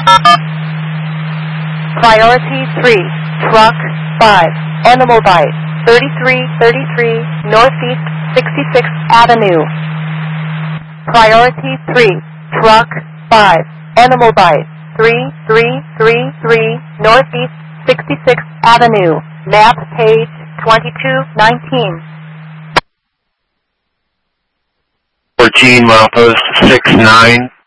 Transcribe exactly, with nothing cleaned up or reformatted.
Priority three, Truck five, Animal Bite, thirty-three thirty-three Northeast sixty-sixth Avenue. Priority three, Truck five, Animal Bite, three three three three Northeast sixty-sixth Avenue. Map page twenty-two nineteen. fourteen, mile post six nine.